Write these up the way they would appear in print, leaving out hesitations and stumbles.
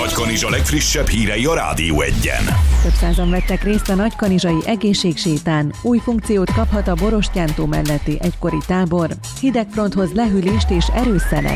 Nagykanizsa legfrissebb hírei a Rádió Egyen. Több százan vettek részt a nagykanizsai egészségsétán. Új funkciót kaphat a Borostyántó melletti egykori tábor. Hidegfronthoz lehűlést és erőszenet.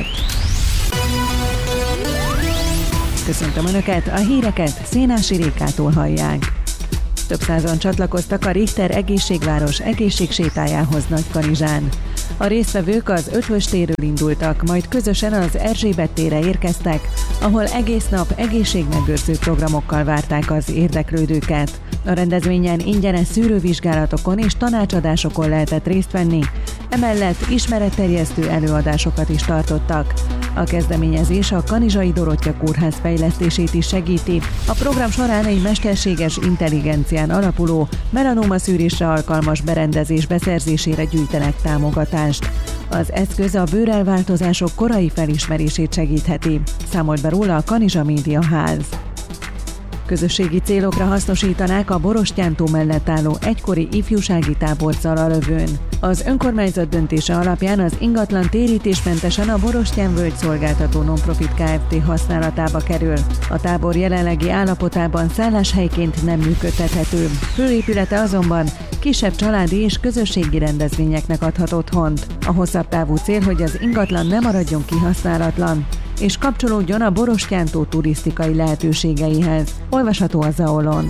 Köszöntöm Önöket, a híreket Szénási Rékától hallják. Több százan csatlakoztak a Richter Egészségváros egészségsétájához Nagykanizsán. A résztvevők az Ötvös térről indultak, majd közösen az Erzsébet térre érkeztek, ahol egész nap egészségmegőrző programokkal várták az érdeklődőket. A rendezvényen ingyenes szűrővizsgálatokon és tanácsadásokon lehetett részt venni, emellett ismeretterjesztő előadásokat is tartottak. A kezdeményezés a Kanizsai Dorottya Kórház fejlesztését is segíti. A program során egy mesterséges intelligencián alapuló, melanóma szűrésre alkalmas berendezés beszerzésére gyűjtenek támogatást. Az eszköz a bőrelváltozások korai felismerését segítheti, számolt be róla a Kanizsa Média Ház. Közösségi célokra hasznosítanák a Borostyántó mellett álló egykori ifjúsági tábor Zalalövőn. Az önkormányzat döntése alapján az ingatlan térítésmentesen a Borostyán Völgy Szolgáltató Nonprofit Kft. Használatába kerül. A tábor jelenlegi állapotában szálláshelyként nem működtethető. Főépülete azonban kisebb családi és közösségi rendezvényeknek adhat otthont. A hosszabb távú cél, hogy az ingatlan ne maradjon kihasználatlan, és kapcsolódjon a Borostyántó turisztikai lehetőségeihez. Olvasható a Zaolon.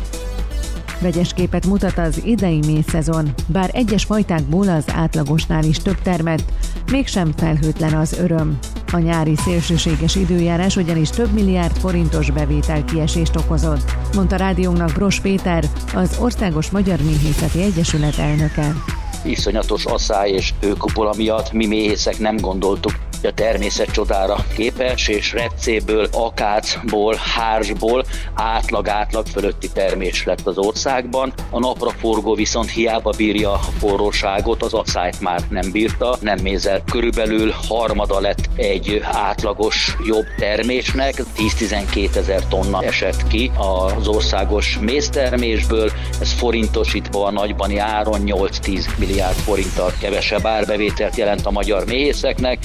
Vegyes képet mutat az idei mészszezon. Bár egyes fajtákból az átlagosnál is több termett, mégsem felhőtlen az öröm. A nyári szélsőséges időjárás ugyanis több milliárd forintos bevételkiesést okozott, mondta rádiónknak Bros Péter, az Országos Magyar Méhészeti Egyesület elnöke. Iszonyatos asszály és hőkupola miatt mi méhészek nem gondoltuk, hogy a természet csodára képes, és repcéből, akácból, hársból átlag fölötti termés lett az országban. A napraforgó viszont hiába bírja a forróságot, az asszályt már nem bírta, nem mézelt. Körülbelül harmada lett egy átlagos jobb termésnek, 10-12 ezer tonna esett ki az országos méztermésből, ez forintosítva a nagybani áron 8-10 milliárd forinttal kevesebb árbevételt jelent a magyar méhészeknek.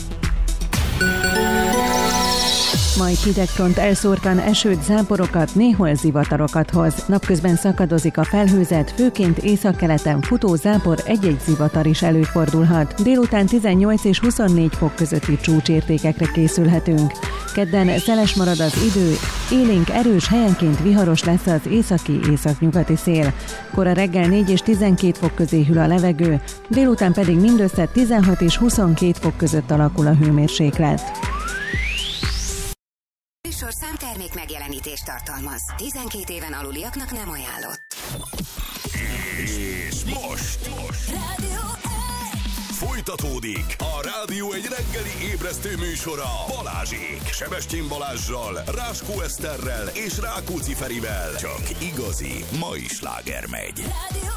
Majd hidegfront elszórtan esőt, záporokat, néhol zivatarokat hoz. Napközben szakadozik a felhőzet, főként északkeleten futó zápor, egy-egy zivatar is előfordulhat. Délután 18 és 24 fok közötti csúcsértékekre készülhetünk. Kedden szeles marad az idő, élénk erős, helyenként viharos lesz az északi-északnyugati szél. Kora reggel 4 és 12 fok közé hűl a levegő, délután pedig mindössze 16 és 22 fok között alakul a hőmérséklet. Műsorszám termék megjelenítést tartalmaz. 12 éven aluliaknak nem ajánlott. És most Rádió folytatódik a Rádió egy reggeli ébresztő műsora Balázsék. Sebestyén Balázssal, Ráskó Eszterrel és Rákóczi Ferivel. Csak igazi mai sláger megy. Rádió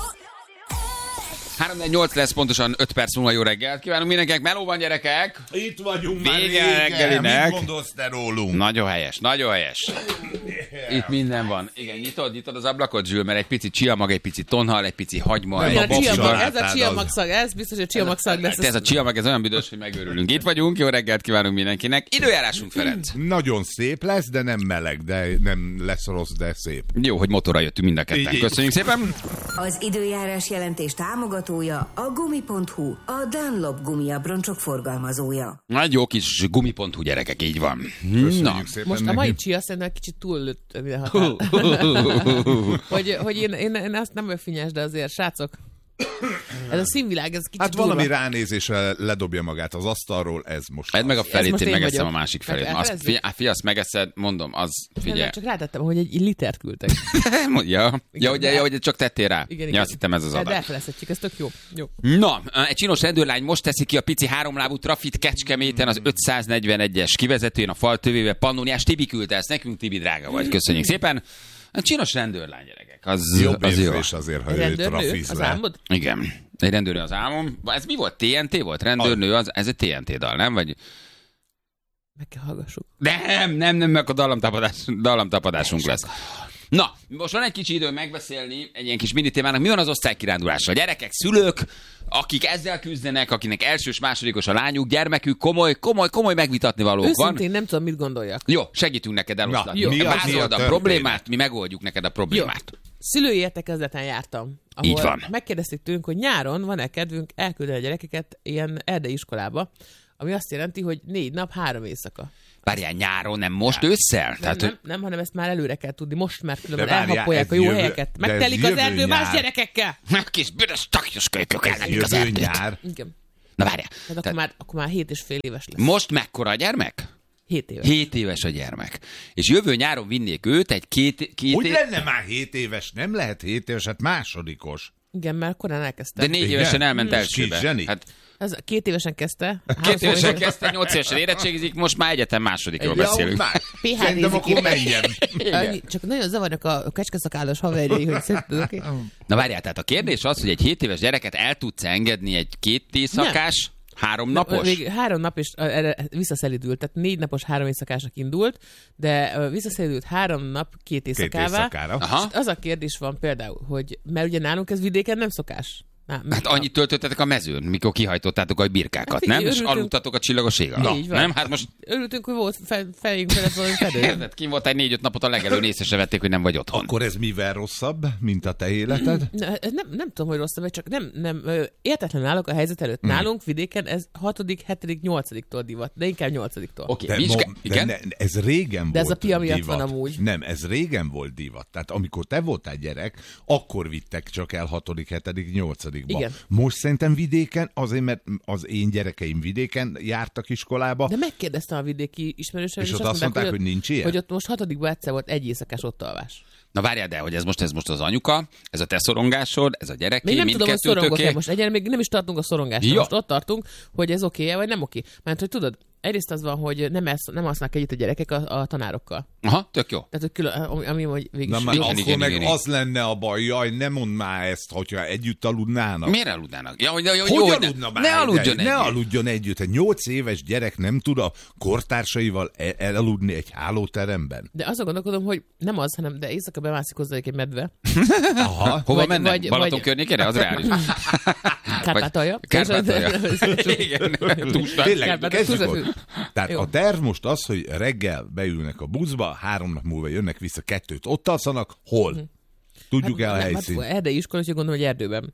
3-8 lesz pontosan 5 perc múlva. Jó reggelt kívánunk mindenkinek. Meló van, gyerekek! Itt vagyunk már Vége reggelinek. Mit gondolsz te rólunk? Nagyon helyes, nagyon helyes. Itt minden van. Igen, nyitod az ablakot, Zsül, mert egy pici csiamag, egy pici tonhal, egy pici hagyma. Nem, egy Ez a csiamag szag, ez biztos, hogy csiamag szag lesz. Ez a csiamag, ez olyan büdös, hogy megőrülünk. Itt vagyunk, jó reggelt kívánunk mindenkinek. Időjárásunk, Ferenc. Nagyon szép lesz, de nem meleg, de nem lesz rossz, de szép. Jó, hogy motorra jöttünk mind a ketten. Köszönjük szépen. Az időjárás jelentés támogatója a Gumi.hu, a Dunlop gumiabroncsok forgalmazója. Nagy jó kis Gumi.hu, gyerekek, így van. Köszönjük szépen. Most a neki. mai csia szerintem kicsit túl hogy én azt nem öfinnyes, de azért, srácok, ez a színvilág, ez kicsit Hát durva. valami ránézésre ledobja magát az asztalról, ez most. Edd meg a felét, most én én megeszem vagyok. a másik felét. Elfelezzük? Azt megeszed, mondom, az figyelj. Nem, csak rátettem, hogy egy litert küldtek. hogy csak tettél rá. Igen. Ja, azt hittem ez az De adás. elfelezhetjük, ez tök jó. Na, egy csinos rendőrlány most teszi ki a pici háromlábú trafit Kecskeméten az 541-es kivezetőjén a faltövével. Pannóniás Tibi küldte ezt nekünk, Tibi, drága vagy. Köszönjük szépen. A csinos rendőrlány, gyerekek. Az jobb az jó. érzés azért, ha ő Rendőrnő, trafiz az le. álmod? Igen. Egy rendőrnő az álmom. Ez mi volt? TNT volt? Rendőrnő, ez egy TNT dal, nem? Vagy... Meg kell hallgassuk. Nem, akkor dallamtapadásunk lesz. Na, most van egy kicsi időm megbeszélni egy ilyen kis mini témának. Mi van az osztálykirándulással? Gyerekek, szülők, akik ezzel küzdenek, akinek elsős, másodikos a lányuk, gyermekük, komoly megvitatni valók van. Őszintén nem tudom, mit gondoljak. Jó, segítünk neked eloszlatni. Vázold a problémát, mi megoldjuk neked a problémát. Jó. Szülői értekezleten jártam, ahol Így van. megkérdezték tőlünk, hogy nyáron van-e kedvünk elküldeni a gyerekeket ilyen erdei iskolába, ami azt jelenti, hogy 4 nap, 3 éjszaka. Várjál, nyáron, nem most ősszel? Nem, hanem ezt már előre kell tudni, most már különben De várjál, elhappolják a ez jó jövő- helyeket. de ez Megtelik az jövő erdő más nyár. gyerekekkel. Kis büdös takjos kölykök elmennek az Jövő erdőt. nyár. Igen. Na várjál. Hát akkor már 7,5 éves lesz. Most mekkora a gyermek? 7 éves. 7 éves a gyermek. És jövő nyáron vinnék őt egy két Hogy lenne már 7 éves? Nem lehet 7 éves, hát másodikos. Igen, mert korán elkezdte. De 4 évesen Igen? elment Kis elsőbe. zseni. Hát Az 2 évesen kezdte. 2 évesen kezdte, 8 évesen érettségizik, most már egyetem másodikról beszélünk. Már. PhD-zik. Szerintem akkor menjen. Csak nagyon zavarnak a kecskeszakállas haverjai, hogy szerinted oké? Na várjál, tehát a kérdés az, hogy egy 7 éves gyereket el tudsz engedni egy 2 éjszakás, 3 napos? Még 3 nap és erre visszaszelidült, tehát 4 napos 3 éjszakásnak indult, de visszaszelidült 3 nap 2 éjszakává. éjszakára. Aha. És az a kérdés van például, hogy mert ugye nálunk ez vidéken nem szokás. Hát annyit töltöttetek a mezőn, mikor kihajtottátok a birkákat, Hát nem? így És örültünk. aludtatok a csillagos ég alatt. Így van. Nem? Hát most Örültünk, hogy volt fejünk felett valami fedő. érted, kim volt egy 4-5 napot a legelőn, észre se vették, hogy nem vagy otthon. Akkor ez mivel rosszabb, mint a te életed? Nem tudom, hogy rosszabb, csak nem értetlenül állok a helyzet előtt. Nálunk vidéken ez 6., 7., 8-tól divat, de inkább 8-tól. Oké, De, mi is igen? ez régen De ez volt a pia miatt divat. van amúgy. Nem, ez régen volt divat. Tehát amikor te voltál gyerek, akkor vittek csak el 6., 7., 8-ba. Igen. Most szerintem vidéken, azért mert az én gyerekeim vidéken jártak iskolába, De megkérdeztem a vidéki ismerősöm, és ott azt mondták, hogy nincs ilyen? Hogy ott most 6-ban egyszer volt egy éjszakás ott alvás. Na várjál, de hogy ez most az anyuka, ez a te szorongásod, ez a gyereké, Még nem tudom, hogy szorongok-e mindkettőtöké. most. Egyenlően még nem is tartunk a szorongásnál. Jó. Most ott tartunk, hogy ez oké-e, vagy nem oké. Mert hogy tudod, egyrészt az van, hogy nem használnak együtt a gyerekek a tanárokkal. Aha, tök jó. Tehát, hogy külön, ami hogy végig Na is. már Igen, akkor igen, meg igen. az lenne a baj, jaj, ne mondd már ezt, hogyha együtt aludnának. Miért aludnának? Ja, hogy Hogy ne- aludna már? Ne aludjon Ne együtt. aludjon együtt. Egy 8 éves gyerek nem tud a kortársaival elaludni egy hálóteremben. De azon gondolkodom, hogy nem az, hanem de éjszaka bemászik hozzájuk egy medve. Aha. Hova Vagy- mennek? vagy- Balaton vagy- környékére? Az reális. Kárpátalja. Kárpátalja. Igen, túlsnál. Tényleg, Kárpátalja, kezdjük túlzatú. ott. Tehát Jó. a terv most az, hogy reggel beülnek a buszba, 3 nap múlva jönnek vissza, 2-t ott alszanak, hol? Tudjuk el a helyszínt. erdei iskola, úgyhogy gondolom, hogy erdőben.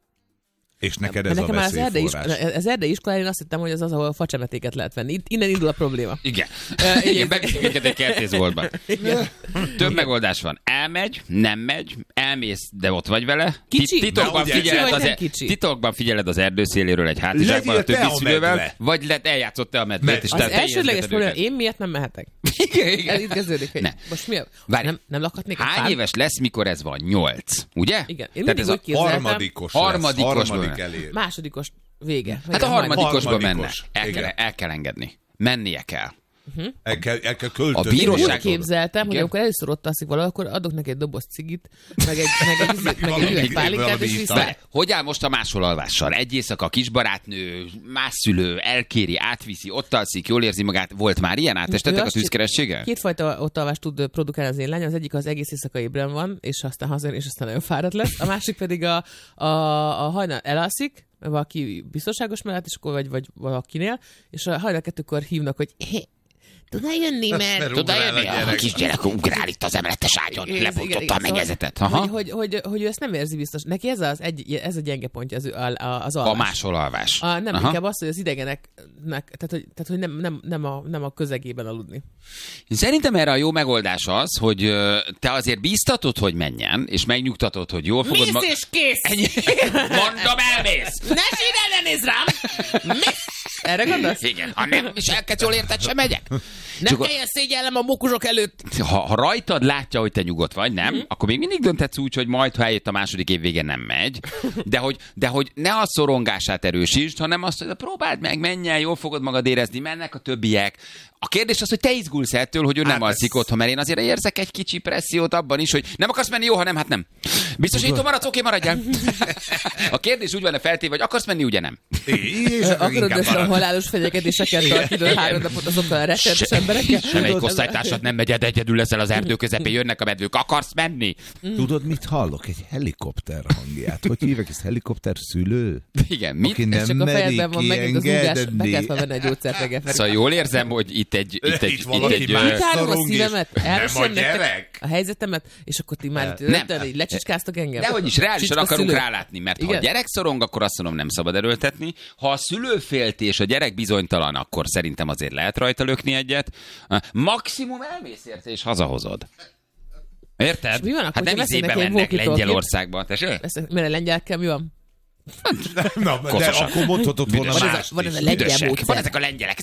És neked Mert ez a nekem már veszélyforrás. az erdei iskolán én azt hittem, hogy az az, ahol facsemetéket lehet venni. Innen indul a probléma. Igen. Igen, beviszik őket egy kertészboltba. Több megoldás van. Elmegy, nem megy, elmész, de ott vagy vele. Kicsi? Titokban De ugye, figyeled, vagy nem kicsi? titokban figyeled az erdőszéléről egy hátizsákban a Legyél te többi a szülővel, medve. vagy eljátszott te a medvét, és Az te elsődleges érzgeted probléma, őket. én miért nem mehetek? Igen, Ez igen. itt kezdődik, hogy Ne. most mi a... Várj. Nem lakhatnék egy Hány fán? éves lesz, mikor ez van? 8, ugye? Igen. Én Tehát mindig ez úgy a képzeltem, Harmadikos Harmadikos harmadik lenne. elér. másodikos vége. Hát a harmadikosba menne. Harmadikos. Igen. El kell engedni. Mennie kell. El kell költözni. A bíróság- Úgy képzeltem, hogy Igen? amikor először ott alszik valahol, akkor adok neki egy doboz cigit, meg egy üveg pálinkát, és vissza. Várj, hogy áll most a másolalvással? Egy éjszaka kisbarátnő, más szülő, elkéri, átviszi, ott alszik, jól érzi magát. Volt már ilyen? Átestetek a tűzkerességgel? Kétfajta ott alvást tud produkálni az én lányom. Az egyik az egész éjszaka ébren van, és aztán hazajön, és aztán nagyon fáradt lesz. A másik pedig a hajnal elalszik, valaki biztonságos mellett, és akkor vagy valakinél, és a hajnal 2-kor hívnak, hogy tudnál jönni, mert... Tudod, jönni? A kisgyerek ugrál itt az emeletes ágyon, lebontotta a mennyezetet. Aha. Hogy ő ezt nem érzi biztos. Neki ez a gyenge pontja az A alvás. másolalvás. Nem, Aha. inkább az, hogy az idegeneknek, tehát hogy nem a közegében aludni. Szerintem erre a jó megoldás az, hogy te azért bíztatod, hogy menjen, és megnyugtatod, hogy jól fogod Mész és kész! Ennyi. Mondom, elmész! Ne sírj, ne nézz rám! Mész! Erre gondolsz? Igen, ha nem viselkedsz jól érted, sem megyek. Nem Csak kelljen szégyellem a mókusok előtt! ha rajtad látja, hogy te nyugodt vagy, nem? Akkor még mindig dönthetsz úgy, hogy majd, ha eljött a második év vége, nem megy. De hogy ne a szorongását erősítsd, hanem azt, hogy próbáld meg, menj el, jól fogod magad érezni, mennek a többiek. A kérdés az, hogy te izgulsz ettől, hogy ő nem alszik otthon, mert én azért érzek egy kicsi pressziót abban is, hogy nem akarsz menni, jó, ha nem, hát nem. Biztosító maradsz, oké, maradjál. A kérdés úgy van feltéve, hogy akarsz menni, ugye nem? Akarod össze a halálos fenyegetéseket tartani 3 napot azokkal a rettenetes emberekkel? Semmelyik osztálytársad nem megy, egyedül leszel az erdő közepén, jönnek a medvők, akarsz menni? Tudod, mit hallok? Egy helikopter hangját. Hogy hívják ezt? Helikopter szülő? Igen, mit? Aki Ez nem csak a meri fejedben van megint az ugás, be kiengedni. kellett venni egy gyógyszert reggel. Szóval jól érzem, hogy itt egy valaki más Kitárom a szorong is. szívemet, Nem a elmesem nektek gyerek. a helyzetemet, és akkor ti már így lecsicskáztok engem. Dehogy is, reálisan Csicska akarunk szülő. rálátni, mert ha a Igen? gyerek szorong, akkor azt mondom, nem szabad erőltetni. Ha a szülő félti és a gyerek bizonytalan, akkor szerintem azért lehet rajta lökni egyet. Maximum elmész érte és hazahozod. Érted? És mi van akkor, Hát nem hogyha izébe veszek neki egy mennek walkie-talkie-t? Lengyelországban. Tessék? Mert a lengyelekkel mi van? Na, de Koszosak. akkor mondhatod volna Büdösek. mást van ez is. a lengyel Büdösek. módszer. Van ezek a lengyelek,